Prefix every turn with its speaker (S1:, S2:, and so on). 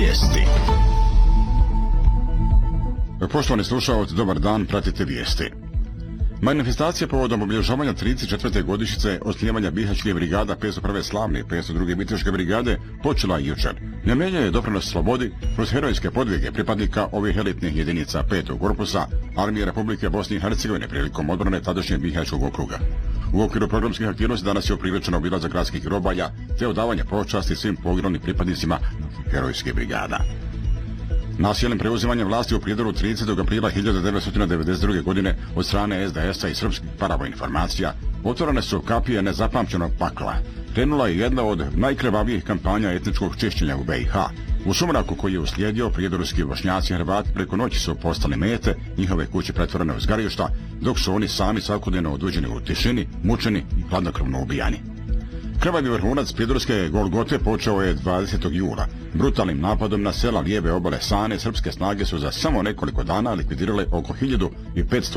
S1: Vijesti. Poštovani slušalci, dobar dan, pratite vijesti. Manifestacija povodom obilježavanja 34. godišnjice osnivanja Bihaćke brigada 501. slavne 502. Viteške brigade počela je jučer. Namenjen je doprinos slobodi kroz herojske podvige pripadnika ovih elitnih jedinica 5. korpusa Armije Republike Bosne i Hercegovine prilikom odbrane tadašnjeg Bihaćkog okruga. U okviru programskih aktivnosti danas je opriličeno obilazak gradskih grobalja te odavanje počasti svim poginulih pripadnicima herojske brigada. Nasilnim preuzimanjem vlasti u Prijedoru 30. aprila 1992. godine od strane SDS-a i srpskih paraboinformacija otvorene su kapije nezapamćenog pakla. Krenula je jedna od najkrvavijih kampanja etničkog čišćenja u BiH. U sumraku koji je uslijedio prijedorski Bošnjaci i Hrvati preko noći su postali mete, njihove kuće pretvorene u zgarišta, dok su oni sami svakodnevno oduđeni u tišini, mučeni i hladnokrvno ubijani. Krvavi vrhunac prijedorske Golgote počeo je 20. jula. Brutalnim napadom na sela lijeve obale Sane srpske snage su za samo nekoliko dana likvidirale oko 1500